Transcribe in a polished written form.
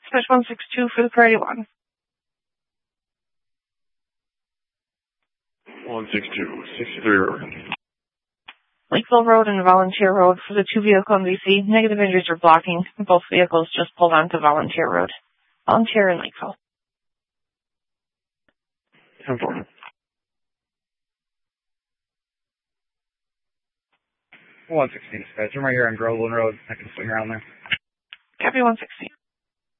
Switch 162 for the priority 1. 162, 63 Road. Lakeville Road and Volunteer Road for the 2 vehicle in VC. Negative injuries are blocking. Both vehicles just pulled onto Volunteer Road. Volunteer in Lakeville. 10-4. 116 dispatch. I'm right here on Groveland Road. I can swing around there. Copy 116.